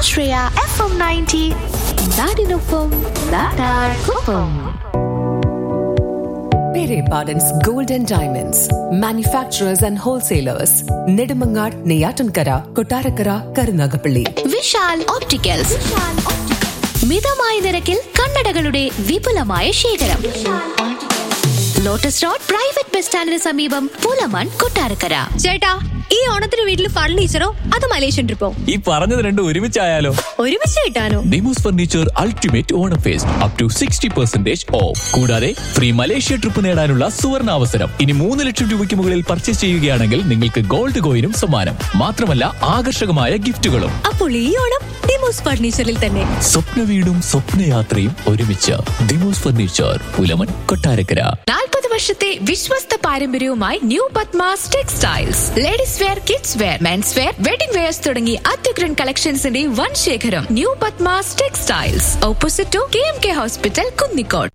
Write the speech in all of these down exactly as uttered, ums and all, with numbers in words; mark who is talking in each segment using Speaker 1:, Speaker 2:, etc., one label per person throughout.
Speaker 1: ആശ്രയ F M ninety, നാടിനൊപ്പം നാട്ടാർക്കൊപ്പം.
Speaker 2: Pere Pardon's Gold and Diamonds, manufacturers and wholesalers, Nedumangad, Neyatankara, Kottarakara, Karunagapalli.
Speaker 1: Vishal opticals, മിതമായ നിരക്കിൽ കണ്ണടകളുടെ വിപുലമായ ശേഖരം. ലോട്ടസ് റോഡ് പ്രൈവറ്റ് ബസ് സ്റ്റാൻഡിന് സമീപം, പുലമൺ, കൊട്ടാരക്കര.
Speaker 3: ചേട്ടാ, ഈ ഓണത്തിന് വീട്ടിൽ ഫർണിച്ചറോ അത് മലേഷ്യൻ ട്രിപ്പോ?
Speaker 4: ഈ പറഞ്ഞത് രണ്ടും ഒരുമിച്ചായാലോ?
Speaker 3: ഒരുമിച്ച് കിട്ടാനോ?
Speaker 4: Demos furniture ultimate Onam first up to sixty percentage of. കൂടാതെ ഫ്രീ മലേഷ്യ ട്രിപ്പ് നേടാനുള്ള സുവർണ അവസരം. ഇനി മൂന്ന് ലക്ഷം രൂപയ്ക്ക് മുകളിൽ പർച്ചേസ് ചെയ്യുകയാണെങ്കിൽ നിങ്ങൾക്ക് ഗോൾഡ് കോയിനും സമ്മാനം. മാത്രമല്ല ആകർഷകമായ ഗിഫ്റ്റുകളും.
Speaker 3: അപ്പോൾ ഈ ഓണം ഡിമോസ് ഫർണിച്ചറിൽ തന്നെ.
Speaker 4: സ്വപ്ന വീടും സ്വപ്നയാത്രയും ഒരുമിച്ച്. ഡിമോസ് ഫർണിച്ചർ, പുലമൺ, കൊട്ടാരക്കര.
Speaker 2: നാൽപ്പത് വർഷത്തെ വിശ്വസ്ത പാരമ്പര്യവുമായി new Padmas textiles. Ladies wear, kids wear, men's wear, wedding wears തുടങ്ങി അത്യുഗ്രൻ കളക്ഷൻസിന്റെ വൻ ശേഖരം. New Padmas textiles, opposite to K M K hospital, Kunnicode.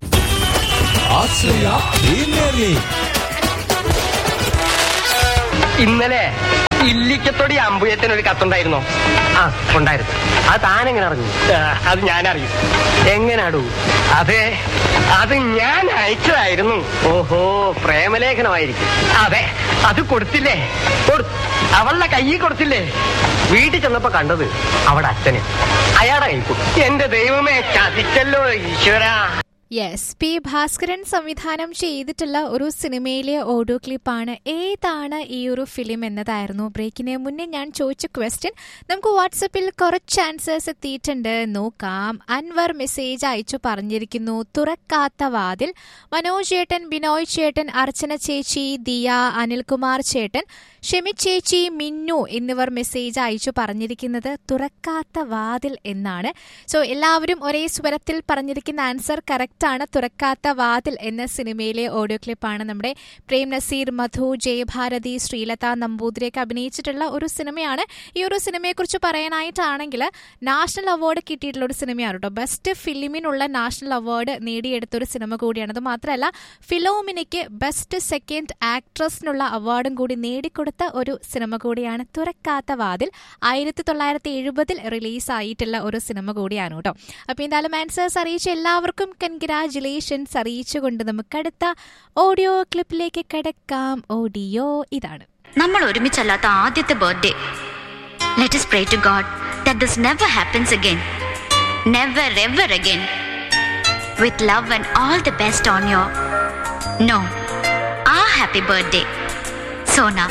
Speaker 5: ഇന്നലെ ഇല്ലിക്കത്തോടി അമ്പുയത്തിന് ഒരു കത്തുണ്ടായിരുന്നോ? ആ, ഉണ്ടായിരുന്നു. അത് താനെങ്ങനെ അറിഞ്ഞു? അത് ഞാനറിയും. എങ്ങനാടൂ? അതെ, അത് ഞാൻ അയച്ചതായിരുന്നു. ഓഹോ, പ്രേമലേഖനമായിരിക്കും. അതെ, അത് കൊടുത്തില്ലേ? അവളുടെ കയ്യിൽ കൊടുത്തില്ലേ? വീട്ടിൽ ചെന്നപ്പോ കണ്ടത് അവിടെ അച്ഛന്. അയാളുടെ കൈ കൊടുത്തു. എന്റെ ദൈവമേ, ചതിച്ചല്ലോ ഈശ്വര.
Speaker 3: യെസ്, പി ഭാസ്കരൻ സംവിധാനം ചെയ്തിട്ടുള്ള ഒരു സിനിമയിലെ ഓഡിയോ ക്ലിപ്പാണ്. ഏതാണ് ഈ ഒരു ഫിലിം എന്നതായിരുന്നു ബ്രേക്കിന് മുന്നേ ഞാൻ ചോദിച്ച ക്വസ്റ്റ്യൻ. നമുക്ക് വാട്സപ്പിൽ കുറച്ച് ആൻസേഴ്സ് എത്തിയിട്ടുണ്ട്, നോക്കാം. അൻവർ മെസ്സേജ് അയച്ചു പറഞ്ഞിരിക്കുന്നു, തുറക്കാത്ത വാതിൽ. മനോജ് ചേട്ടൻ, ബിനോയ് ചേട്ടൻ, അർച്ചന ചേച്ചി, ദിയ, അനിൽകുമാർ ചേട്ടൻ, ഷെമി ചേച്ചി, മിന്നു എന്നിവർ മെസ്സേജ് അയച്ചു പറഞ്ഞിരിക്കുന്നത് തുറക്കാത്ത വാതിൽ എന്നാണ്. സോ എല്ലാവരും ഒരേ സ്വരത്തിൽ പറഞ്ഞിരിക്കുന്ന ആൻസർ കറക്റ്റ് ആണ്. തുറക്കാത്ത വാതിൽ എന്ന സിനിമയിലെ ഓഡിയോ ക്ലിപ്പാണ്. നമ്മുടെ പ്രേം നസീർ, മധു, ജയഭാരതി, ശ്രീലത നമ്പൂതിരിയൊക്കെ അഭിനയിച്ചിട്ടുള്ള ഒരു സിനിമയാണ്. ഈ ഒരു സിനിമയെക്കുറിച്ച് പറയാനായിട്ടാണെങ്കിൽ നാഷണൽ അവാർഡ് കിട്ടിയിട്ടുള്ള ഒരു സിനിമയാണ് കേട്ടോ. ബെസ്റ്റ് ഫിലിമിനുള്ള നാഷണൽ അവാർഡ് നേടിയെടുത്ത ഒരു സിനിമ കൂടിയാണ്. അത് മാത്രമല്ല ഫിലോമിനയ്ക്ക് ബെസ്റ്റ് സെക്കൻഡ് ആക്ട്രസിനുള്ള അവാർഡും കൂടി നേടിക്കൊടുത്ത ഒരു സിനിമ കൂടിയാണ് തുറക്കാത്ത വാതിൽ. ആയിരത്തി തൊള്ളായിരത്തി എഴുപതിൽ റിലീസായിട്ടുള്ള ഒരു സിനിമ കൂടിയാണ് കേട്ടോ. അപ്പൊ എന്തായാലും ആൻസേഴ്സ് അറിയിച്ച എല്ലാവർക്കും കൺഗ്രാജുലേഷൻസ് അറിയിച്ചുകൊണ്ട് നമുക്ക് അടുത്ത ഓഡിയോ ക്ലിപ്പിലേക്ക് കിടക്കാം. ഓഡിയോ ഇതാണ്.
Speaker 6: നമ്മൾ ഒരുമിച്ചല്ലാത്ത ആദ്യത്തെ birthday. Let us pray to God that this never happens again. Never ever again. With love and all the best on your no. Our happy birthday. Sona.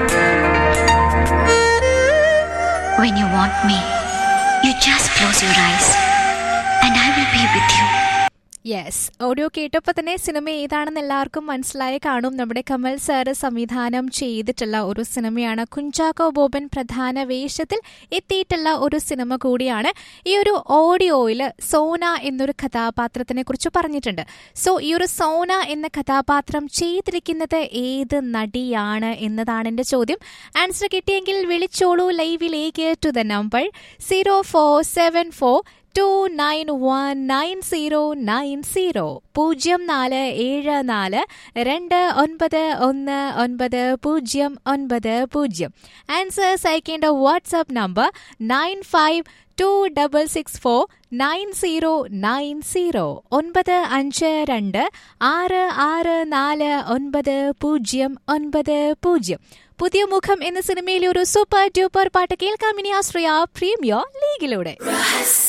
Speaker 6: When you want me, you just close your eyes and I will be with you.
Speaker 3: Yes, audio കേട്ടപ്പോൾ തന്നെ cinema ഏതാണെന്ന് എല്ലാവർക്കും മനസ്സിലായി കാണും. നമ്മുടെ Kamal sir സംവിധാനം ചെയ്തിട്ടുള്ള ഒരു സിനിമയാണ്. കുഞ്ചാക്കോ ബോബൻ പ്രധാന വേഷത്തിൽ എത്തിയിട്ടുള്ള ഒരു സിനിമ കൂടിയാണ്. ഈ ഒരു ഓഡിയോയിൽ സോന എന്നൊരു കഥാപാത്രത്തിനെ കുറിച്ച് പറഞ്ഞിട്ടുണ്ട്. സോ ഈ ഒരു സോന എന്ന കഥാപാത്രം ചെയ്തിരിക്കുന്നത് ഏത് നടിയാണ് എന്നതാണ് എൻ്റെ ചോദ്യം. ആൻസർ കിട്ടിയെങ്കിൽ വിളിച്ചോളൂ ലൈവിലേക്ക് to the number zero four seven four to nine one nine zero nine zero പൂജ്യം നാല് ഏഴ് നാല് രണ്ട് ഒൻപത് ഒന്ന് ഒൻപത് പൂജ്യം ഒൻപത് പൂജ്യം. ആൻസേഴ്സ് അയക്കേണ്ട WhatsApp number nine five to double six four nine zero nine zero ഒൻപത് അഞ്ച് രണ്ട് ആറ് ആറ് നാല് ഒൻപത് പൂജ്യം ഒൻപത് പൂജ്യം. പുതിയ മുഖം എന്ന സിനിമയിലെ ഒരു സൂപ്പർ ഡ്യൂപ്പർ പാട്ട് കേൾക്കാം ഇനി ആശ്രയ പ്രീമിയർ ലീഗിലൂടെ.